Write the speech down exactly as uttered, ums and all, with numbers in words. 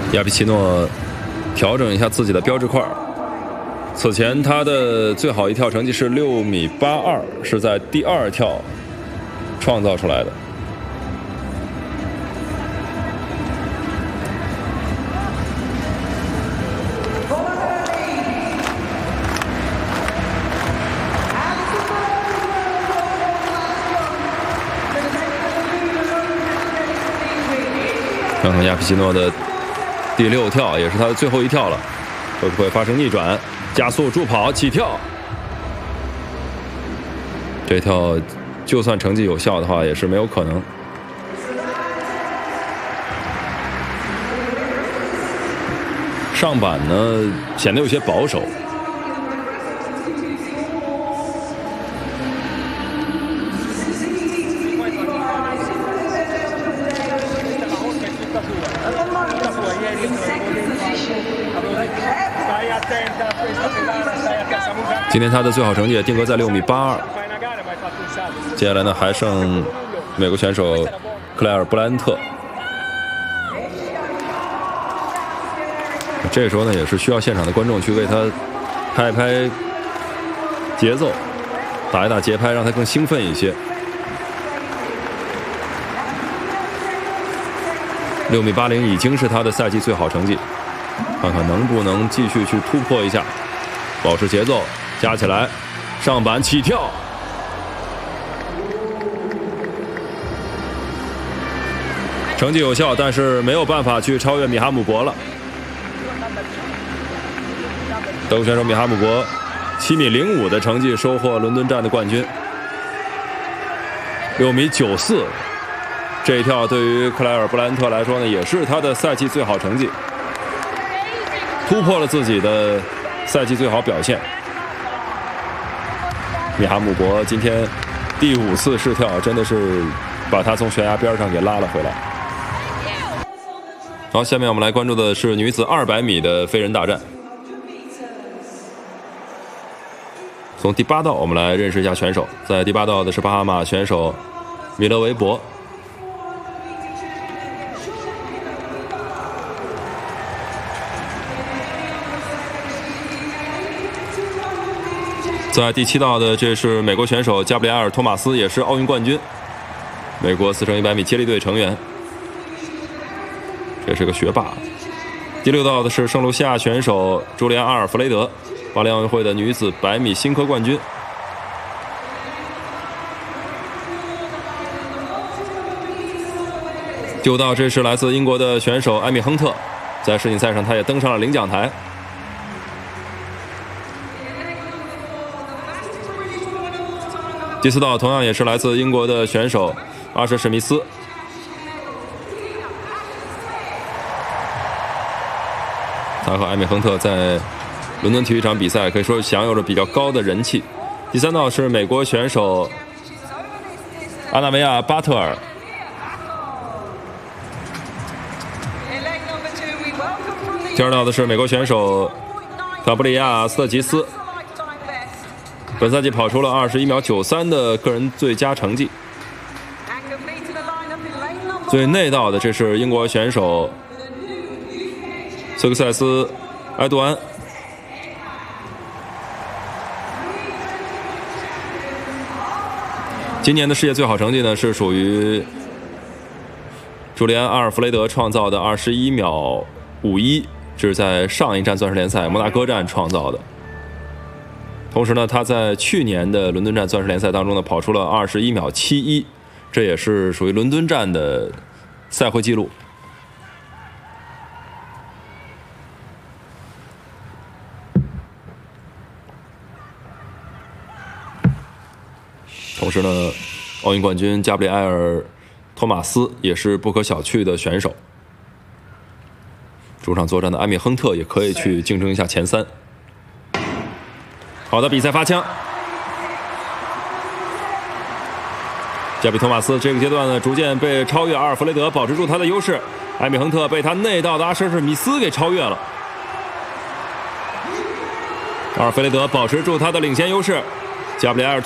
亚皮奇诺调整一下自己的标志块。此前他的最好一跳成绩是六米八二，是在第二跳创造出来的。看看亚皮奇诺的第六跳，也是他的最后一跳了，会不会发生逆转？加速助跑起跳，这跳就算成绩有效的话，也是没有可能。上板呢显得有些保守。今天他的最好成绩也定格在六米八二。接下来呢，还剩美国选手克莱尔·布莱恩特。这时候呢，也是需要现场的观众去为他拍一拍节奏，打一打节拍，让他更兴奋一些。六米八零已经是他的赛季最好成绩，看看能不能继续去突破一下，保持节奏。加起来，上板起跳，成绩有效，但是没有办法去超越米哈姆博了。德国选手米哈姆博七米零五的成绩收获伦敦站的冠军。六米九四，这一跳对于克莱尔·布莱恩特来说呢，也是他的赛季最好成绩，突破了自己的赛季最好表现。米哈姆博今天第五次试跳，真的是把他从悬崖边上给拉了回来。好，下面我们来关注的是女子二百米的飞人大战。从第八道我们来认识一下选手，在第八道的是巴哈马选手米勒维博。在第七道的这是美国选手加布里埃尔·托马斯，也是奥运冠军，美国四乘一百米接力队成员，这是个学霸。第六道的是圣卢西亚选手朱利安·阿尔弗雷德，巴黎奥运会的女子百米新科冠军。第五道这是来自英国的选手艾米·亨特，在世锦赛上他也登上了领奖台。第四道同样也是来自英国的选手阿什·史密斯。他和艾米·亨特在伦敦体育场比赛可以说享有着比较高的人气。第三道是美国选手阿纳维亚·巴特尔。第二道的是美国选手卡布里亚·斯特吉斯。本赛季跑出了二十一秒九三的个人最佳成绩。最内道的这是英国选手瑟克塞斯·埃杜安。今年的世界最好成绩呢是属于朱利安·阿尔弗雷德创造的二十一秒五一，这是在上一站钻石联赛摩纳哥站创造的。同时呢，他在去年的伦敦站钻石联赛当中呢，跑出了二十一秒七一，这也是属于伦敦站的赛会纪录。同时呢，奥运冠军加布里埃尔·托马斯也是不可小觑的选手。主场作战的艾米·亨特也可以去竞争一下前三。好的，比赛发枪。加比托马斯这个阶段呢，逐渐被超越，阿尔弗雷德保持住他的优势，艾米·亨特被他内道的阿什·史密斯给超越了。阿尔弗雷德保持住他的领先优势，加布里埃尔